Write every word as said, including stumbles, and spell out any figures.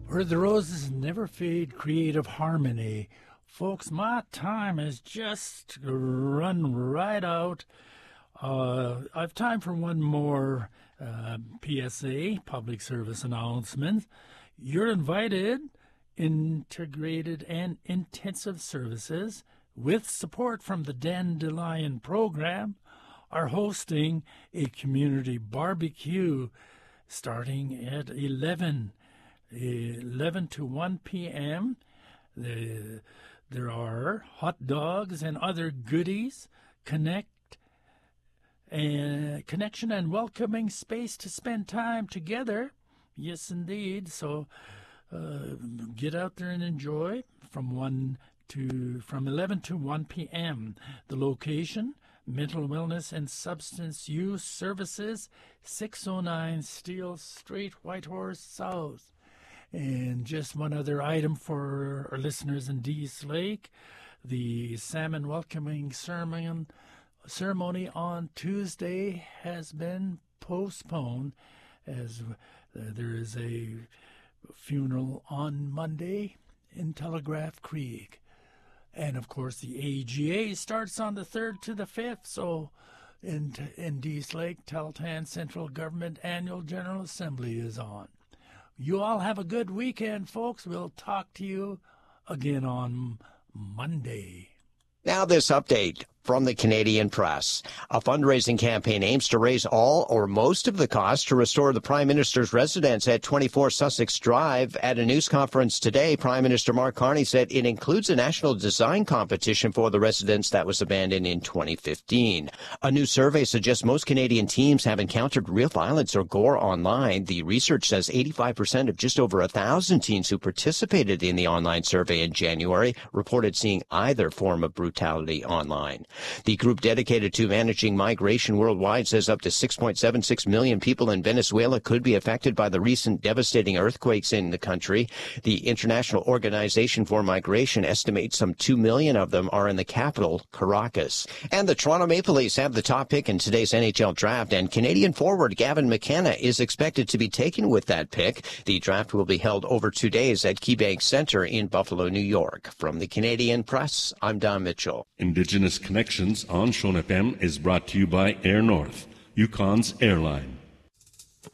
Where the roses never fade, creative harmony. Folks, my time has just run right out. Uh, I've time for one more uh, P S A, public service announcement. You're invited, integrated and intensive services, with support from the Dandelion program, are hosting a community barbecue starting at eleven. eleven to one p.m. The, there are hot dogs and other goodies, connect and connection and welcoming space to spend time together. Yes, indeed. So uh, get out there and enjoy from one to from eleven to one p.m. The location: Mental Wellness and Substance Use Services, six oh nine Steele Street, Whitehorse South. And just one other item for our listeners in Dease Lake. The salmon welcoming sermon, ceremony on Tuesday has been postponed as uh, there is a funeral on Monday in Telegraph Creek. And, of course, the A G A starts on the third to the fifth, so in, in Dease Lake, Tahltan Central Government Annual General Assembly is on. You all have a good weekend, folks. We'll talk to you again on Monday. Now this update from the Canadian Press. A fundraising campaign aims to raise all or most of the cost to restore the Prime Minister's residence at twenty-four Sussex Drive. At a news conference today, Prime Minister Mark Carney said it includes a national design competition for the residence that was abandoned in twenty fifteen. A new survey suggests most Canadian teens have encountered real violence or gore online. The research says eighty-five percent of just over one thousand teens who participated in the online survey in January reported seeing either form of brutality online. The group dedicated to managing migration worldwide says up to six point seven six million people in Venezuela could be affected by the recent devastating earthquakes in the country. The International Organization for Migration estimates some two million of them are in the capital, Caracas. And the Toronto Maple Leafs have the top pick in today's N H L draft, and Canadian forward Gavin McKenna is expected to be taken with that pick. The draft will be held over two days at KeyBank Center in Buffalo, New York. From the Canadian Press, I'm Don Mitchell. Indigenous Connections on Shon F M is brought to you by Air North, Yukon's airline.